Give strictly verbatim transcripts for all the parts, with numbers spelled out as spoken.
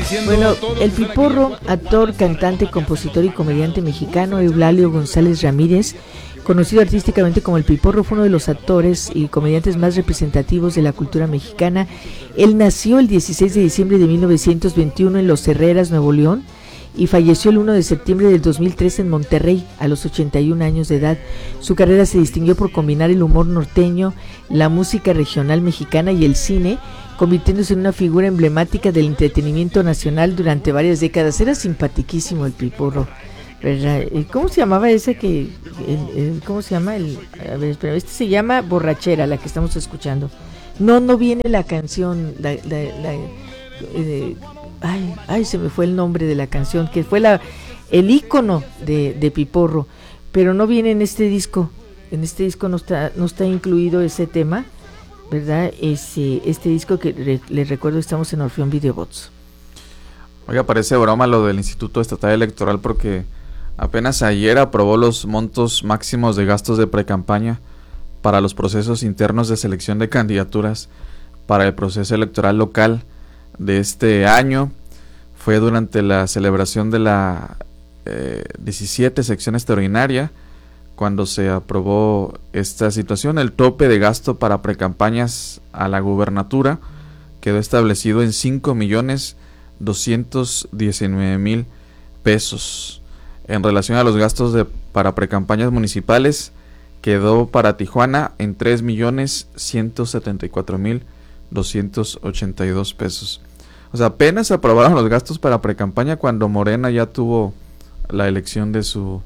Bueno, el Piporro, actor, cantante, compositor y comediante mexicano Eulalio González Ramírez, conocido artísticamente como el Piporro, fue uno de los actores y comediantes más representativos de la cultura mexicana. Él nació el dieciséis de diciembre de mil novecientos veintiuno en Los Herreras, Nuevo León, y falleció el primero de septiembre del dos mil tres en Monterrey a los ochenta y un años de edad. Su carrera se distinguió por combinar el humor norteño, la música regional mexicana y el cine, convirtiéndose en una figura emblemática del entretenimiento nacional durante varias décadas. Era simpaticísimo el Piporro, ¿verdad? ¿Cómo se llamaba ese que, el, el, cómo se llama? El, a ver, espera, este se llama Borrachera, la que estamos escuchando. No, no viene la canción, la, la, la eh, ay, ay, se me fue el nombre de la canción, que fue la, el ícono de, de Piporro, pero no viene en este disco. En este disco no está, no está incluido ese tema, ¿verdad? Ese, este disco que re, les recuerdo, estamos en Orfeón Videobots. Oiga, parece broma lo del Instituto Estatal Electoral, porque apenas ayer aprobó los montos máximos de gastos de precampaña para los procesos internos de selección de candidaturas para el proceso electoral local de este año. Fue durante la celebración de la eh, diecisiete sección extraordinaria cuando se aprobó esta situación. El tope de gasto para precampañas a la gubernatura quedó establecido en cinco millones doscientos diecinueve mil pesos. En relación a los gastos de, para precampañas municipales, quedó para Tijuana en tres millones ciento setenta y cuatro mil doscientos ochenta y dos pesos. O sea, apenas aprobaron los gastos para precampaña cuando Morena ya tuvo la elección de su,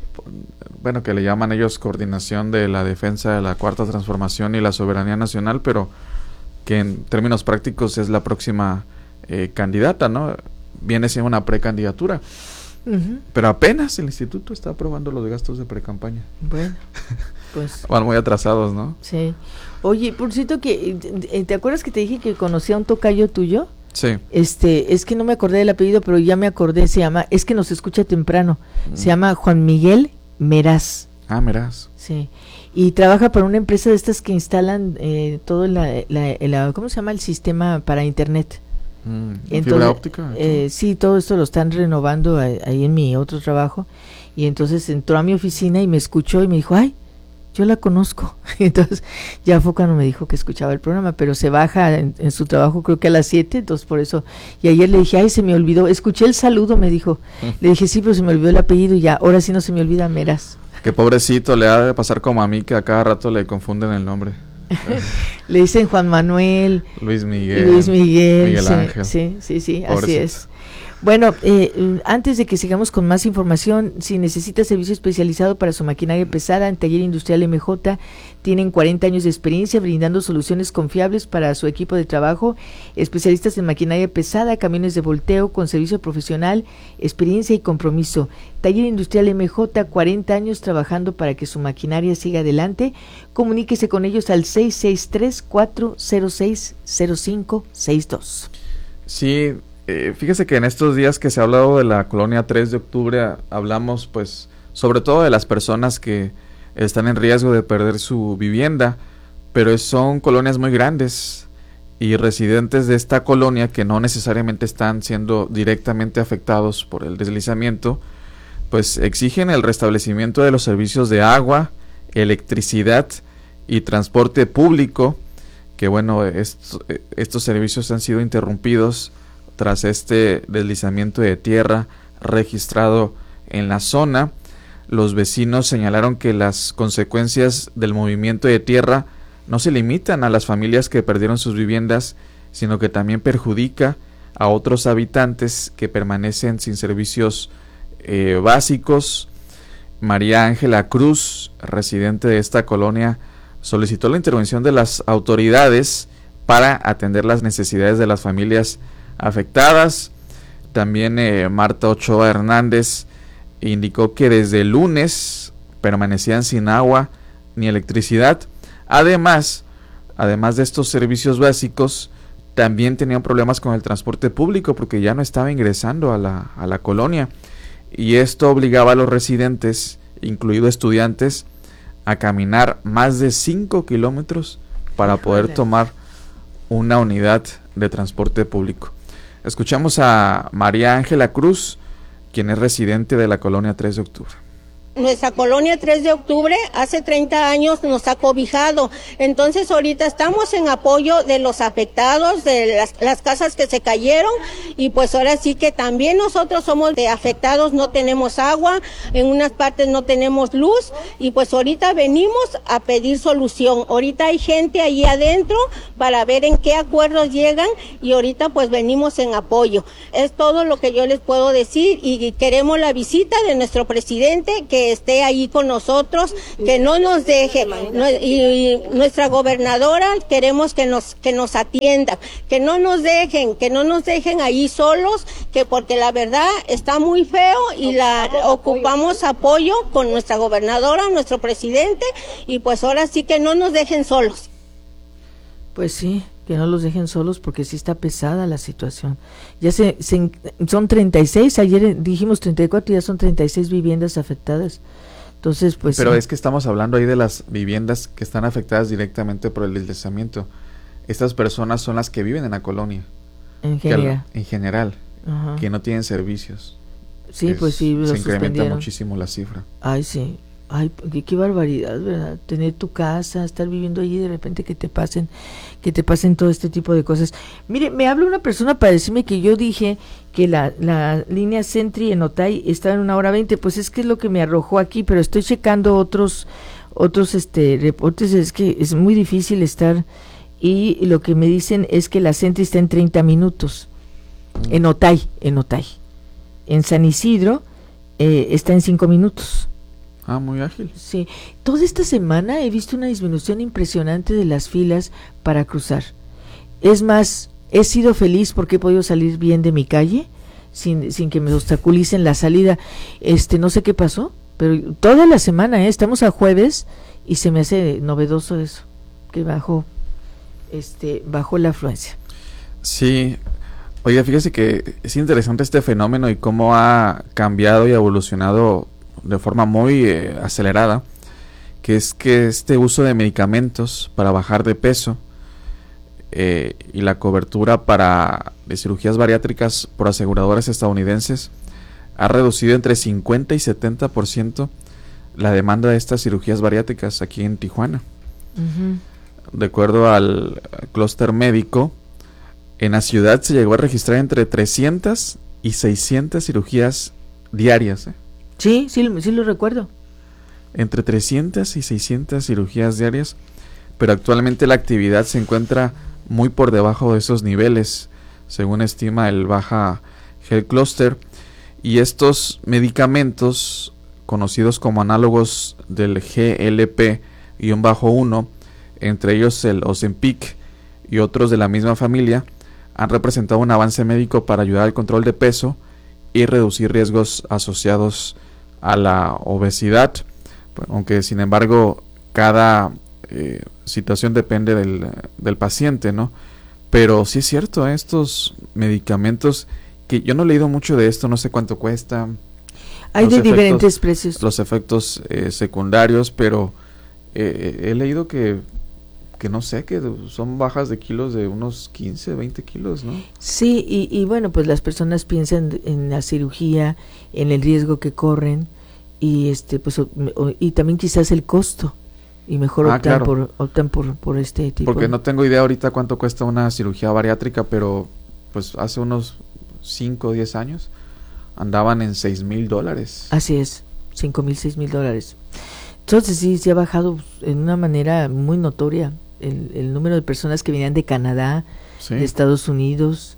bueno, que le llaman ellos coordinación de la defensa de la Cuarta Transformación y la soberanía nacional, pero que en términos prácticos es la próxima eh, candidata, ¿no? Viene siendo una precandidatura. Uh-huh. Pero apenas el instituto está aprobando los gastos de precampaña. Bueno, pues van muy atrasados, ¿no? Sí. Oye, por cierto, que ¿te acuerdas que te dije que conocía a un tocayo tuyo? Sí. Este, es que no me acordé del apellido, pero ya me acordé, se llama, es que nos escucha temprano, mm. se llama Juan Miguel Meraz. Ah, Meraz. Sí. Y trabaja para una empresa de estas que instalan eh, todo la, la, la, ¿cómo se llama? El sistema para internet. Mm, Entonces, ¿fibra óptica? Eh, sí, todo esto lo están renovando ahí, ahí en mi otro trabajo. Y entonces entró a mi oficina y me escuchó y me dijo, ay, yo la conozco. Entonces ya fue cuando me dijo que escuchaba el programa, pero se baja en, en su trabajo creo que a las siete, entonces por eso. Y ayer le dije, ay, se me olvidó, escuché el saludo, me dijo. Le dije, sí, pero se me olvidó el apellido y ya, ahora sí no se me olvida Meraz. Qué pobrecito, le ha de pasar como a mí, que a cada rato le confunden el nombre. Le dicen Juan Manuel, Luis Miguel, Luis Miguel, Miguel sí, Ángel. Sí, sí, sí, Pobrecito. Así es. Bueno, eh, antes de que sigamos con más información, si necesita servicio especializado para su maquinaria pesada, en Taller Industrial M J tienen cuarenta años de experiencia brindando soluciones confiables para su equipo de trabajo, especialistas en maquinaria pesada, camiones de volteo con servicio profesional, experiencia y compromiso. Taller Industrial M J, cuarenta años trabajando para que su maquinaria siga adelante. Comuníquese con ellos al seis seis tres, cuatro cero seis, cero cinco seis dos. Sí. Eh, fíjese que en estos días que se ha hablado de la colonia tres de octubre, a, hablamos pues sobre todo de las personas que están en riesgo de perder su vivienda, pero son colonias muy grandes y residentes de esta colonia que no necesariamente están siendo directamente afectados por el deslizamiento, pues exigen el restablecimiento de los servicios de agua, electricidad y transporte público, que bueno, est- estos servicios han sido interrumpidos tras este deslizamiento de tierra registrado en la zona. Los vecinos señalaron que las consecuencias del movimiento de tierra no se limitan a las familias que perdieron sus viviendas, sino que también perjudica a otros habitantes que permanecen sin servicios eh, básicos. María Ángela Cruz, residente de esta colonia, solicitó la intervención de las autoridades para atender las necesidades de las familias afectadas. También eh, Marta Ochoa Hernández indicó que desde el lunes permanecían sin agua ni electricidad. Además, además de estos servicios básicos, también tenían problemas con el transporte público porque ya no estaba ingresando a la, a la colonia. Y esto obligaba a los residentes, incluidos estudiantes, a caminar más de cinco kilómetros para poder tomar una unidad de transporte público. Escuchamos a María Ángela Cruz, quien es residente de la colonia tres de octubre. Nuestra colonia tres de octubre hace treinta años nos ha cobijado, entonces ahorita estamos en apoyo de los afectados, de las, las casas que se cayeron, y pues ahora sí que también nosotros somos de afectados, no tenemos agua, en unas partes no tenemos luz, y pues ahorita venimos a pedir solución. Ahorita hay gente ahí adentro para ver en qué acuerdos llegan, y ahorita pues venimos en apoyo. Es todo lo que yo les puedo decir, y queremos la visita de nuestro presidente, que esté ahí con nosotros, que no nos deje, no, y, y nuestra gobernadora queremos que nos que nos atienda, que no nos dejen, que no nos dejen ahí solos, que porque la verdad está muy feo y la ocupamos apoyo con nuestra gobernadora, nuestro presidente, y pues ahora sí que no nos dejen solos. Pues sí, que no los dejen solos porque sí está pesada la situación. Ya se, se son treinta y seis, ayer dijimos treinta y cuatro, ya son treinta y seis viviendas afectadas. Entonces, pues Pero sí. Es que estamos hablando ahí de las viviendas que están afectadas directamente por el deslizamiento. Estas personas son las que viven en la colonia. En general. Que, en general, Ajá. que no tienen servicios. Sí, pues sí, lo se incrementa suspendieron. muchísimo la cifra. Ay, sí. Ay, qué, qué barbaridad, ¿verdad? Tener tu casa, estar viviendo allí y de repente que te pasen, que te pasen todo este tipo de cosas. Mire, me habla una persona para decirme que yo dije que la, la línea Sentry en Otay estaba en una hora veinte, pues es que es lo que me arrojó aquí, pero estoy checando otros, otros este reportes, es que es muy difícil estar, y lo que me dicen es que la Sentry está en treinta minutos, en Otay, en Otay. En San Isidro eh, está en cinco minutos. Ah, muy ágil. Sí, toda esta semana he visto una disminución impresionante de las filas para cruzar. Es más, he sido feliz porque he podido salir bien de mi calle sin, sin que me obstaculicen la salida. Este, no sé qué pasó, pero toda la semana, ¿eh? Estamos a jueves y se me hace novedoso eso, que bajó, este, bajó la afluencia. Sí. Oiga, fíjese que es interesante este fenómeno y cómo ha cambiado y evolucionado de forma muy eh, acelerada, que es que este uso de medicamentos para bajar de peso eh, y la cobertura para de cirugías bariátricas por aseguradoras estadounidenses ha reducido entre cincuenta y setenta por ciento la demanda de estas cirugías bariátricas aquí en Tijuana. Uh-huh. De acuerdo al clúster médico, en la ciudad se llegó a registrar entre trescientas y seiscientas cirugías diarias, ¿eh? Sí, sí, sí lo recuerdo. Entre trescientas y seiscientas cirugías diarias, pero actualmente la actividad se encuentra muy por debajo de esos niveles, según estima el Baja Health Cluster, y estos medicamentos, conocidos como análogos del G L P uno, entre ellos el Ozempic y otros de la misma familia, han representado un avance médico para ayudar al control de peso y reducir riesgos asociados a la obesidad, aunque sin embargo cada eh, situación depende del, del paciente, ¿no? Pero sí es cierto, ¿eh? Estos medicamentos, que yo no he leído mucho de esto, no sé cuánto cuesta. Hay de efectos, diferentes precios. Los efectos eh, secundarios, pero eh, he leído que que no sé, que son bajas de kilos de unos quince, veinte kilos, ¿no? Sí, y, y bueno, pues las personas piensan en la cirugía, en el riesgo que corren, y este pues o, o, y también quizás el costo, y mejor ah, optan claro. por optan por, por este tipo. Porque no tengo idea ahorita cuánto cuesta una cirugía bariátrica, pero pues hace unos cinco o diez años andaban en seis mil dólares. Así es, cinco mil, seis mil dólares. Entonces sí, se ha bajado en una manera muy notoria el, el número de personas que venían de Canadá, sí, de Estados Unidos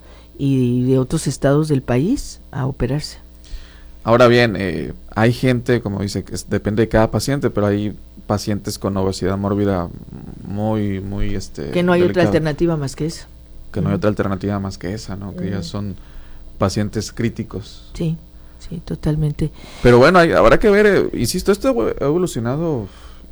y de otros estados del país a operarse. Ahora bien, eh, hay gente, como dice, que es, depende de cada paciente, pero hay pacientes con obesidad mórbida muy, muy... este que no hay delicado, otra alternativa más que esa. Que no uh-huh. hay otra alternativa más que esa, ¿no? Que uh-huh. ya son pacientes críticos. Sí, sí, totalmente. Pero bueno, hay, habrá que ver, eh, insisto, esto ha evolucionado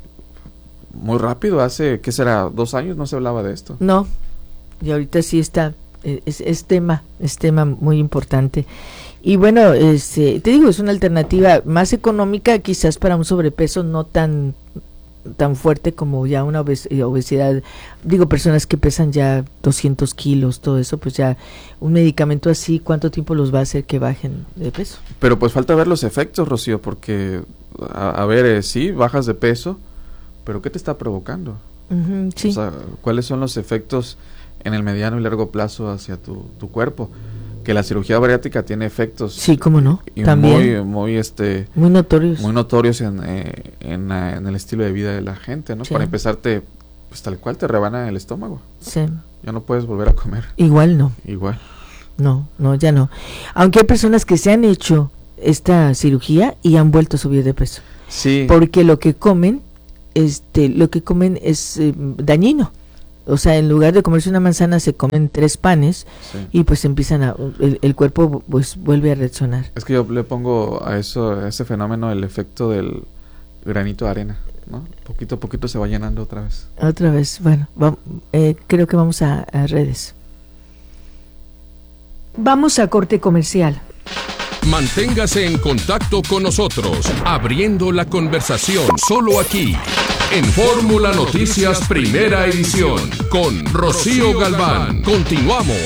muy rápido. Hace, ¿qué será? ¿Dos años no se hablaba de esto? No, y ahorita sí está, es, es tema, es tema muy importante. Y bueno, este, te digo, es una alternativa más económica quizás para un sobrepeso no tan tan fuerte como ya una obes- obesidad, digo, personas que pesan ya doscientos kilos, todo eso, pues ya un medicamento así, ¿cuánto tiempo los va a hacer que bajen de peso? Pero pues falta ver los efectos, Rocío, porque, a, a ver, eh, sí, bajas de peso, pero ¿qué te está provocando? Uh-huh, sí. O sea, ¿cuáles son los efectos en el mediano y largo plazo hacia tu, tu cuerpo? Que la cirugía bariátrica tiene efectos. Sí, cómo no, y también. Muy, muy, este, muy notorios. Muy notorios en, eh, en, uh, en el estilo de vida de la gente, ¿no? Sí. Para empezar, te, pues tal cual te rebana el estómago. Sí. Ya no puedes volver a comer. Igual no. Igual. No, no, ya no. Aunque hay personas que se han hecho esta cirugía y han vuelto a subir de peso. Sí. Porque lo que comen, este, lo que comen es eh, dañino. O sea, en lugar de comerse una manzana se comen tres panes, sí. Y pues empiezan a, el, el cuerpo pues vuelve a reaccionar. Es que yo le pongo a eso, a ese fenómeno, el efecto del granito de arena, ¿no? Poquito a poquito se va llenando otra vez. Otra vez, bueno, va, eh, creo que vamos a, a redes. Vamos a corte comercial. Manténgase en contacto con nosotros, abriendo la conversación solo aquí, en Fórmula Noticias Primera Edición, con Rocío Galván. Continuamos.